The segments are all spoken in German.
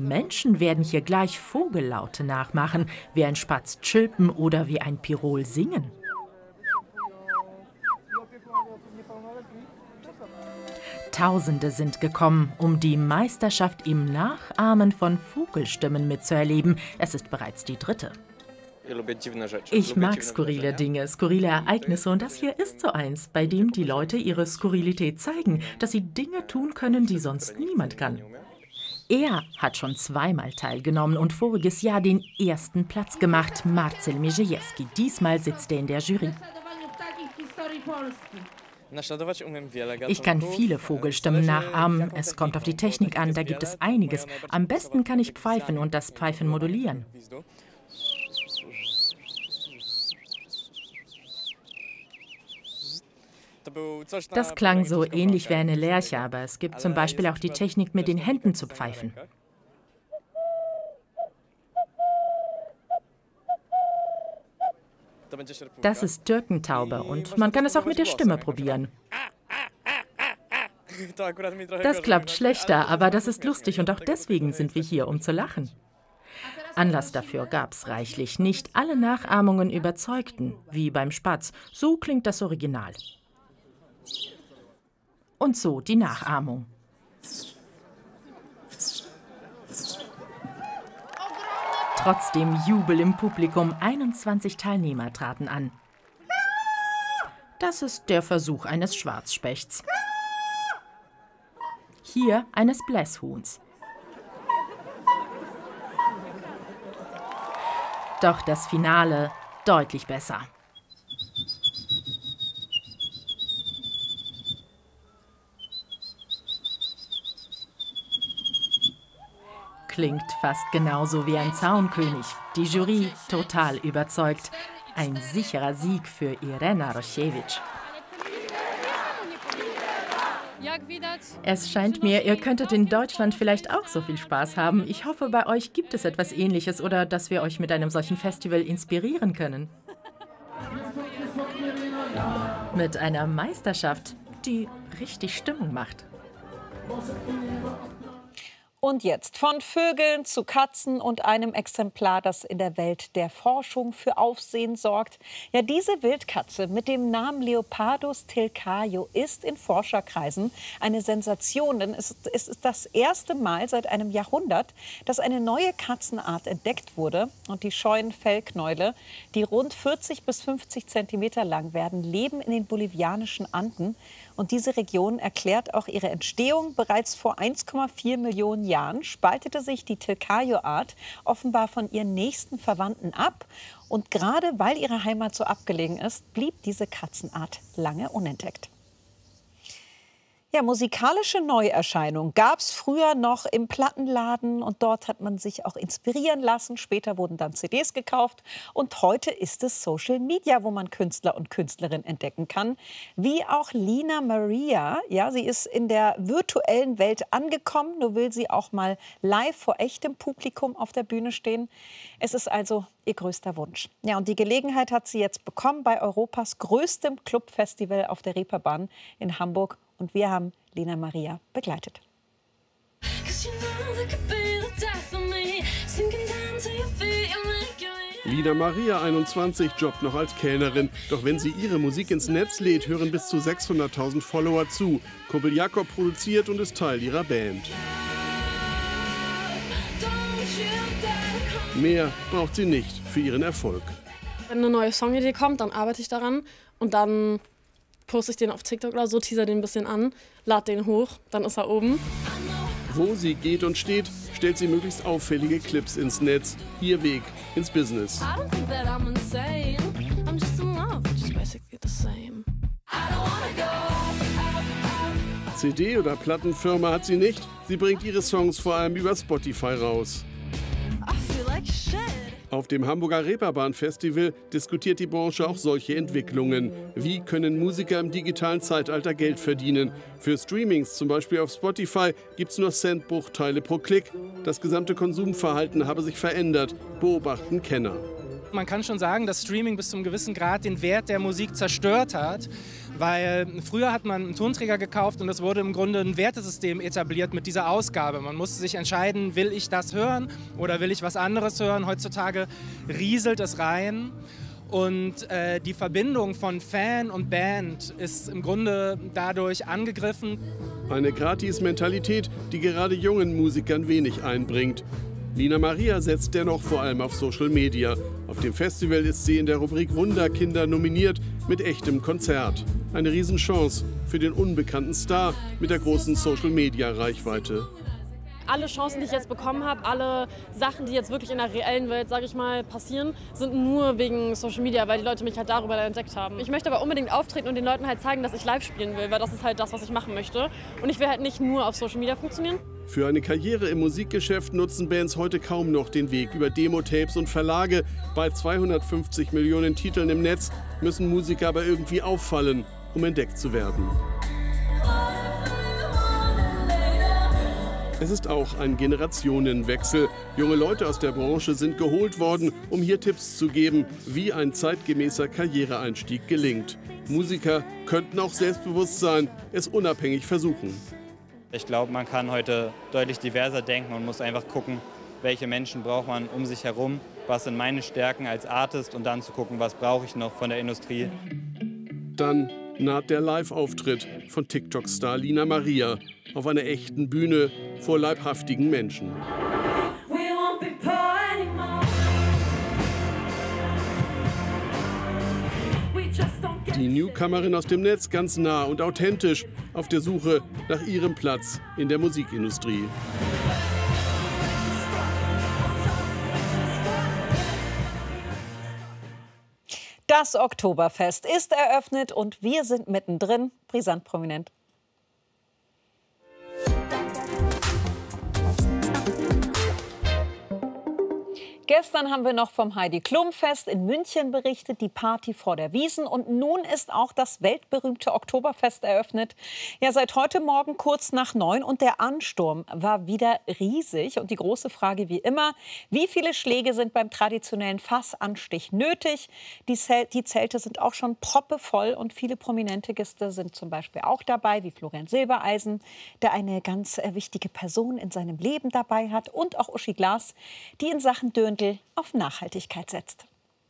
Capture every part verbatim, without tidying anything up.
Menschen werden hier gleich Vogellaute nachmachen, wie ein Spatz chilpen oder wie ein Pirol singen. Tausende sind gekommen, um die Meisterschaft im Nachahmen von Vogelstimmen mitzuerleben. Es ist bereits die dritte. Ich mag skurrile Dinge, skurrile Ereignisse und das hier ist so eins, bei dem die Leute ihre Skurrilität zeigen, dass sie Dinge tun können, die sonst niemand kann. Er hat schon zweimal teilgenommen und voriges Jahr den ersten Platz gemacht, Marcel Mierzejewski. Diesmal sitzt er in der Jury. Ich kann viele Vogelstimmen nachahmen. Es kommt auf die Technik an, da gibt es einiges. Am besten kann ich pfeifen und das Pfeifen modulieren. Das klang so ähnlich wie eine Lerche, aber es gibt zum Beispiel auch die Technik, mit den Händen zu pfeifen. Das ist Türkentaube und man kann es auch mit der Stimme probieren. Das klappt schlechter, aber das ist lustig und auch deswegen sind wir hier, um zu lachen. Anlass dafür gab's reichlich. Nicht alle Nachahmungen überzeugten, wie beim Spatz. So klingt das Original. Und so die Nachahmung. Trotzdem Jubel im Publikum, einundzwanzig Teilnehmer traten an. Das ist der Versuch eines Schwarzspechts. Hier eines Blässhuhns. Doch das Finale deutlich besser. Klingt fast genauso wie ein Zaunkönig. Die Jury total überzeugt. Ein sicherer Sieg für Irena Rošević. Es scheint mir, ihr könntet in Deutschland vielleicht auch so viel Spaß haben. Ich hoffe, bei euch gibt es etwas Ähnliches oder dass wir euch mit einem solchen Festival inspirieren können. Mit einer Meisterschaft, die richtig Stimmung macht. Und jetzt von Vögeln zu Katzen und einem Exemplar, das in der Welt der Forschung für Aufsehen sorgt. Ja, diese Wildkatze mit dem Namen Leopardus tilcaio ist in Forscherkreisen eine Sensation. Denn es ist das erste Mal seit einem Jahrhundert, dass eine neue Katzenart entdeckt wurde. Und die scheuen Fellknäule, die rund vierzig bis fünfzig Zentimeter lang werden, leben in den bolivianischen Anden. Und diese Region erklärt auch ihre Entstehung. Bereits vor eins Komma vier Millionen Jahren spaltete sich die Tilcaio-Art offenbar von ihren nächsten Verwandten ab. Und gerade weil ihre Heimat so abgelegen ist, blieb diese Katzenart lange unentdeckt. Ja, musikalische Neuerscheinungen gab es früher noch im Plattenladen und dort hat man sich auch inspirieren lassen. Später wurden dann C Ds gekauft und heute ist es Social Media, wo man Künstler und Künstlerinnen entdecken kann. Wie auch Lina Maria. Ja, sie ist in der virtuellen Welt angekommen. Nur will sie auch mal live vor echtem Publikum auf der Bühne stehen. Es ist also ihr größter Wunsch. Ja, und die Gelegenheit hat sie jetzt bekommen bei Europas größtem Clubfestival auf der Reeperbahn in Hamburg. Und wir haben Lina Maria begleitet. Lina Maria, einundzwanzig, jobbt noch als Kellnerin. Doch wenn sie ihre Musik ins Netz lädt, hören bis zu sechshunderttausend Follower zu. Kumpel Jakob produziert und ist Teil ihrer Band. Mehr braucht sie nicht für ihren Erfolg. Wenn eine neue Songidee kommt, dann arbeite ich daran und dann poste ich den auf TikTok oder so, teaser den ein bisschen an, lade den hoch, dann ist er oben. Wo sie geht und steht, stellt sie möglichst auffällige Clips ins Netz. Ihr Weg ins Business. C D oder Plattenfirma hat sie nicht. Sie bringt ihre Songs vor allem über Spotify raus. Auf dem Hamburger Reeperbahn-Festival diskutiert die Branche auch solche Entwicklungen. Wie können Musiker im digitalen Zeitalter Geld verdienen? Für Streamings, zum Beispiel auf Spotify, gibt es nur Centbruchteile pro Klick. Das gesamte Konsumverhalten habe sich verändert, beobachten Kenner. Man kann schon sagen, dass Streaming bis zu einem gewissen Grad den Wert der Musik zerstört hat, Weil früher hat man einen Tonträger gekauft und es wurde im Grunde ein Wertesystem etabliert mit dieser Ausgabe. Man musste sich entscheiden, will ich das hören oder will ich was anderes hören. Heutzutage rieselt es rein. Und äh, die Verbindung von Fan und Band ist im Grunde dadurch angegriffen. Eine Gratis-Mentalität, die gerade jungen Musikern wenig einbringt. Lina Maria setzt dennoch vor allem auf Social Media. Auf dem Festival ist sie in der Rubrik Wunderkinder nominiert mit echtem Konzert. Eine Riesenchance für den unbekannten Star mit der großen Social Media Reichweite. Alle Chancen, die ich jetzt bekommen habe, alle Sachen, die jetzt wirklich in der reellen Welt, sage ich mal, passieren, sind nur wegen Social Media, weil die Leute mich halt darüber entdeckt haben. Ich möchte aber unbedingt auftreten und den Leuten halt zeigen, dass ich live spielen will, weil das ist halt das, was ich machen möchte. Und ich will halt nicht nur auf Social Media funktionieren. Für eine Karriere im Musikgeschäft nutzen Bands heute kaum noch den Weg über Demo-Tapes und Verlage. Bei zweihundertfünfzig Millionen Titeln im Netz müssen Musiker aber irgendwie auffallen, um entdeckt zu werden. Es ist auch ein Generationenwechsel. Junge Leute aus der Branche sind geholt worden, um hier Tipps zu geben, wie ein zeitgemäßer Karriereeinstieg gelingt. Musiker könnten auch selbstbewusst sein, es unabhängig versuchen. Ich glaube, man kann heute deutlich diverser denken und muss einfach gucken, welche Menschen braucht man um sich herum, was sind meine Stärken als Artist und dann zu gucken, was brauche ich noch von der Industrie. Dann naht der Live-Auftritt von TikTok-Star Lina Maria auf einer echten Bühne vor leibhaftigen Menschen. Die Newcomerin aus dem Netz ganz nah und authentisch auf der Suche nach ihrem Platz in der Musikindustrie. Das Oktoberfest ist eröffnet und wir sind mittendrin. Brisant prominent. Gestern haben wir noch vom Heidi-Klum-Fest in München berichtet, die Party vor der Wiesn. Und nun ist auch das weltberühmte Oktoberfest eröffnet. Ja, seit heute Morgen kurz nach neun. Und der Ansturm war wieder riesig. Und die große Frage wie immer, wie viele Schläge sind beim traditionellen Fassanstich nötig? Die, Zel die Zelte sind auch schon proppevoll. Und viele prominente Gäste sind zum Beispiel auch dabei, wie Florian Silbereisen, der eine ganz wichtige Person in seinem Leben dabei hat. Und auch Uschi Glas, die in Sachen Dirndl auf Nachhaltigkeit setzt.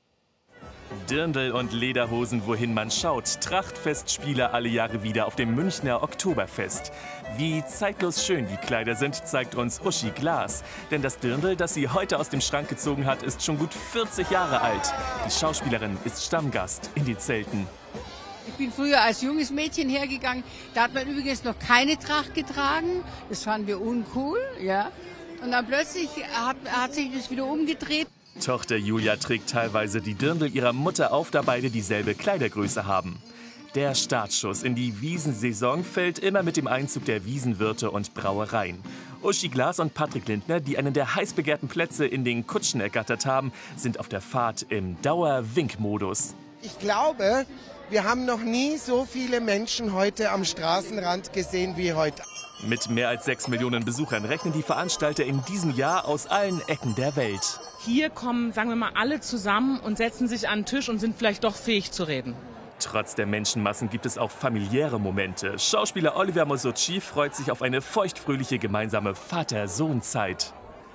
Dirndl und Lederhosen, wohin man schaut. Trachtfestspieler alle Jahre wieder auf dem Münchner Oktoberfest. Wie zeitlos schön die Kleider sind, zeigt uns Uschi Glas. Denn das Dirndl, das sie heute aus dem Schrank gezogen hat, ist schon gut vierzig Jahre alt. Die Schauspielerin ist Stammgast in den Zelten. Ich bin früher als junges Mädchen hergegangen. Da hat man übrigens noch keine Tracht getragen. Das fanden wir uncool, ja. Und dann plötzlich hat, hat sich das wieder umgedreht. Tochter Julia trägt teilweise die Dirndl ihrer Mutter auf, da beide dieselbe Kleidergröße haben. Der Startschuss in die Wiesensaison fällt immer mit dem Einzug der Wiesenwirte und Brauereien. Uschi Glas und Patrick Lindner, die einen der heiß begehrten Plätze in den Kutschen ergattert haben, sind auf der Fahrt im Dauer-Wink-Modus. Ich glaube, wir haben noch nie so viele Menschen heute am Straßenrand gesehen wie heute. Mit mehr als sechs Millionen Besuchern rechnen die Veranstalter in diesem Jahr aus allen Ecken der Welt. Hier kommen, sagen wir mal, alle zusammen und setzen sich an den Tisch und sind vielleicht doch fähig zu reden. Trotz der Menschenmassen gibt es auch familiäre Momente. Schauspieler Oliver Masucci freut sich auf eine feuchtfröhliche gemeinsame Vater-Sohn-Zeit.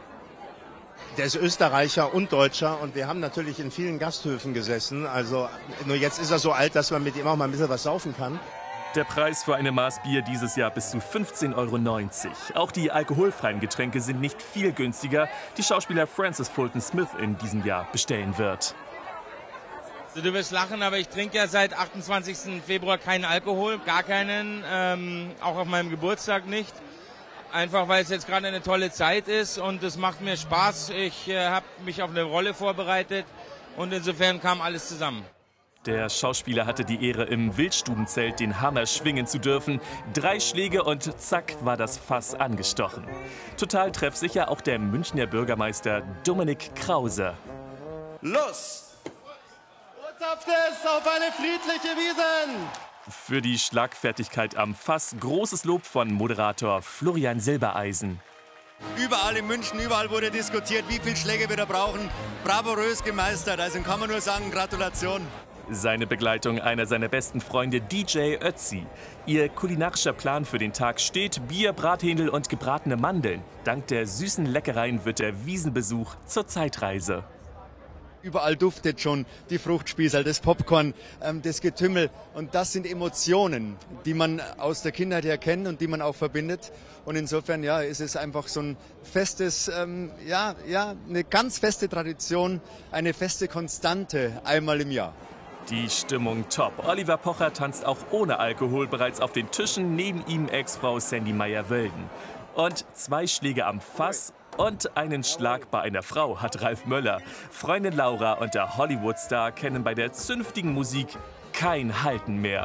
Der ist Österreicher und Deutscher und wir haben natürlich in vielen Gasthöfen gesessen. Also nur jetzt ist er so alt, dass man mit ihm auch mal ein bisschen was saufen kann. Der Preis für eine Maß Bier dieses Jahr bis zu fünfzehn Euro neunzig. Auch die alkoholfreien Getränke sind nicht viel günstiger, die Schauspieler Francis Fulton Smith in diesem Jahr bestellen wird. Also du wirst lachen, aber ich trinke ja seit achtundzwanzigsten Februar keinen Alkohol, gar keinen, ähm, auch auf meinem Geburtstag nicht. Einfach weil es jetzt gerade eine tolle Zeit ist und es macht mir Spaß. Ich äh, habe mich auf eine Rolle vorbereitet und insofern kam alles zusammen. Der Schauspieler hatte die Ehre, im Wildstubenzelt den Hammer schwingen zu dürfen. Drei Schläge und zack war das Fass angestochen. Total treffsicher auch der Münchner Bürgermeister Dominik Krause. Los! Botschaft auf eine friedliche Wiesn! Für die Schlagfertigkeit am Fass großes Lob von Moderator Florian Silbereisen. Überall in München, überall wurde diskutiert, wie viele Schläge wir da brauchen. Bravourös gemeistert, also kann man nur sagen, Gratulation. Seine Begleitung einer seiner besten Freunde, D J Ötzi. Ihr kulinarischer Plan für den Tag steht: Bier, Brathändel und gebratene Mandeln. Dank der süßen Leckereien wird der Wiesenbesuch zur Zeitreise. Überall duftet schon die Fruchtspießel, das Popcorn, ähm, das Getümmel. Und das sind Emotionen, die man aus der Kindheit her kennt und die man auch verbindet. Und insofern ja, ist es einfach so ein festes, ähm, ja, ja, eine ganz feste Tradition, eine feste Konstante einmal im Jahr. Die Stimmung top. Oliver Pocher tanzt auch ohne Alkohol bereits auf den Tischen, neben ihm Ex-Frau Sandy Meyer-Wölden. Und zwei Schläge am Fass und einen Schlag bei einer Frau hat Ralf Möller. Freundin Laura und der Hollywood-Star kennen bei der zünftigen Musik kein Halten mehr.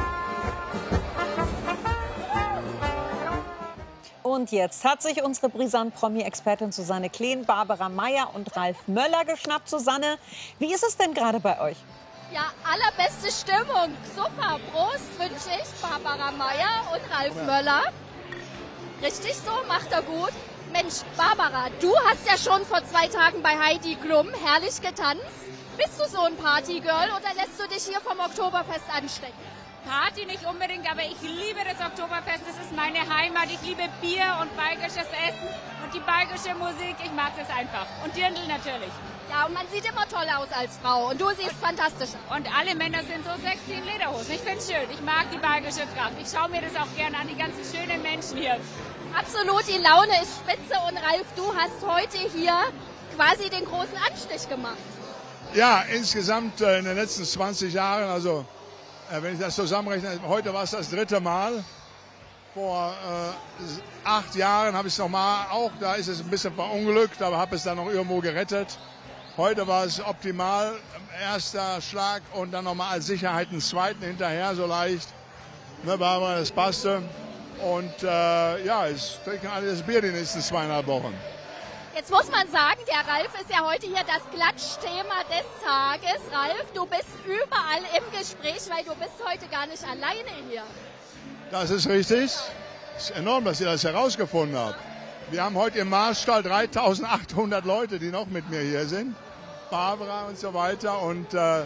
Und jetzt hat sich unsere brisant Promi-Expertin Susanne Kleen, Barbara Meyer und Ralf Möller geschnappt. Susanne, wie ist es denn gerade bei euch? Ja, allerbeste Stimmung. Super. Prost wünsche ich Barbara Meyer und Ralf Möller. Richtig so, macht er gut. Mensch, Barbara, du hast ja schon vor zwei Tagen bei Heidi Klum herrlich getanzt. Bist du so ein Partygirl oder lässt du dich hier vom Oktoberfest anstecken? Party nicht unbedingt, aber ich liebe das Oktoberfest. Das ist meine Heimat. Ich liebe Bier und bayerisches Essen und die bayerische Musik. Ich mag das einfach. Und Dirndl natürlich. Ja, und man sieht immer toll aus als Frau. Und du siehst fantastisch aus. Und alle Männer sind so sexy in Lederhosen. Ich finde es schön. Ich mag die bayerische Tracht. Ich schaue mir das auch gerne an, die ganzen schönen Menschen hier. Absolut, die Laune ist spitze. Und Ralf, du hast heute hier quasi den großen Anstich gemacht. Ja, insgesamt äh, in den letzten zwanzig Jahren, also äh, wenn ich das zusammenrechne, heute war es das dritte Mal. Vor äh, acht Jahren habe ich es nochmal auch, da ist es ein bisschen verunglückt, aber habe es dann noch irgendwo gerettet. Heute war es optimal, erster Schlag und dann nochmal als Sicherheit einen zweiten hinterher, so leicht. Ne, Barbara, das passte. Und äh, ja, es trinken alle das Bier die nächsten zweieinhalb Wochen. Jetzt muss man sagen, der Ralf ist ja heute hier das Klatschthema des Tages. Ralf, du bist überall im Gespräch, weil du bist heute gar nicht alleine hier. Das ist richtig. Es ist enorm, dass ihr das herausgefunden habt. Wir haben heute im Marstall dreitausendachthundert Leute, die noch mit mir hier sind. Barbara und so weiter. Und äh,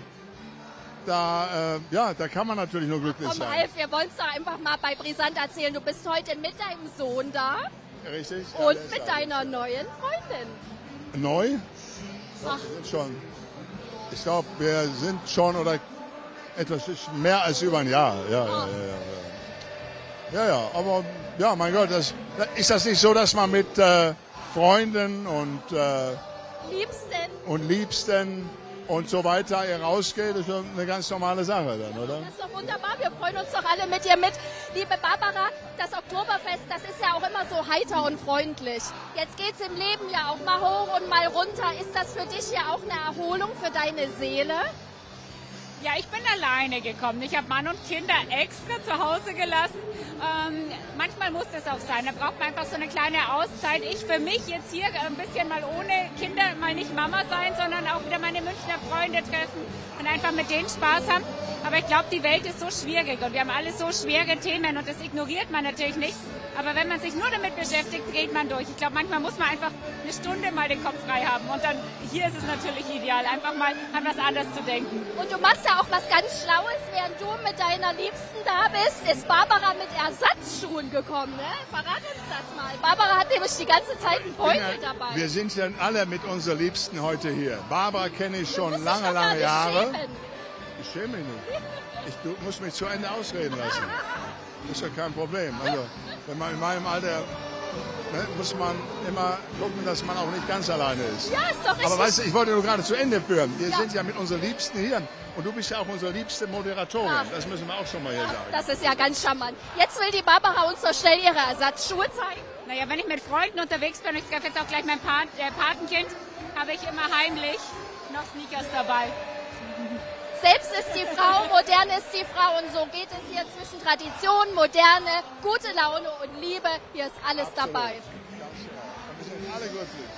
da, äh, ja, da kann man natürlich nur glücklich Komm, sein. Ralf, wir wollen es doch einfach mal bei Brisant erzählen. Du bist heute mit deinem Sohn da. Richtig. Und ja, mit deiner neuen Freundin. Neu? Ach. Wir sind schon, ich glaube, wir sind schon oder etwas mehr als über ein Jahr. Ja, ja, ja, ja. Ja, ja, aber ja, mein Gott, das, ist das nicht so, dass man mit äh, Freunden und, äh, Liebsten. und Liebsten und so weiter hier rausgeht? Das ist schon eine ganz normale Sache dann, oder? Das ist doch wunderbar, wir freuen uns doch alle mit dir mit. Liebe Barbara, das Oktoberfest, das ist ja auch immer so heiter und freundlich. Jetzt geht's im Leben ja auch mal hoch und mal runter. Ist das für dich ja auch eine Erholung für deine Seele? Ja, ich bin alleine gekommen. Ich habe Mann und Kinder extra zu Hause gelassen. Ähm, manchmal muss das auch sein. Da braucht man einfach so eine kleine Auszeit. Ich für mich jetzt hier ein bisschen mal ohne Kinder mal nicht Mama sein, sondern auch wieder meine Münchner Freunde treffen und einfach mit denen Spaß haben. Aber ich glaube, die Welt ist so schwierig und wir haben alle so schwere Themen und das ignoriert man natürlich nicht. Aber wenn man sich nur damit beschäftigt, dreht man durch. Ich glaube, manchmal muss man einfach eine Stunde mal den Kopf frei haben. Und dann hier ist es natürlich ideal, einfach mal an was anderes zu denken. Und du machst ja auch was ganz Schlaues, während du mit deiner Liebsten da bist, ist Barbara mit Ersatzschuhen gekommen. Ne? Verrat uns das mal. Barbara hat nämlich die ganze Zeit einen Beutel ja, dabei. Wir sind ja alle mit unseren Liebsten heute hier. Barbara kenne ich schon lange, lange Jahre. Schämen. Ich schäme mich nicht. Ich du, muss mich zu Ende ausreden lassen. Das ist ja kein Problem. Also, wenn man in meinem Alter, ne, muss man immer gucken, dass man auch nicht ganz alleine ist. Ja, ist doch richtig. Aber weißt du, ich wollte nur gerade zu Ende führen. Wir ja. sind ja mit unseren Liebsten hier. Und du bist ja auch unsere liebste Moderatorin. Ach. Das müssen wir auch schon mal hier sagen. Das ist ja ganz charmant. Jetzt will die Barbara uns so schnell ihre Ersatzschuhe zeigen. Naja, wenn ich mit Freunden unterwegs bin, und ich treffe jetzt auch gleich mein Pat äh, Patenkind, habe ich immer heimlich noch Sneakers dabei. Selbst ist die Frau, modern ist die Frau und so geht es hier zwischen Tradition, Moderne, gute Laune und Liebe. Hier ist alles Absolut. dabei. Wir sind alle glücklich.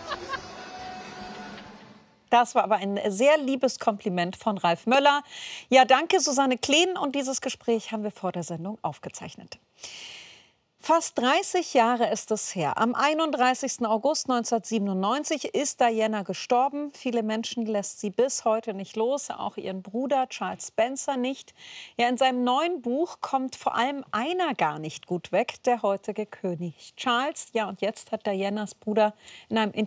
Das war aber ein sehr liebes Kompliment von Ralf Möller. Ja, danke Susanne Kleen und dieses Gespräch haben wir vor der Sendung aufgezeichnet. Fast dreißig Jahre ist es her. Am einunddreißigsten August neunzehnhundertsiebenundneunzig ist Diana gestorben. Viele Menschen lässt sie bis heute nicht los, auch ihren Bruder Charles Spencer nicht. Ja, in seinem neuen Buch kommt vor allem einer gar nicht gut weg, der heutige König Charles. Ja, und jetzt hat Dianas Bruder in einem Interview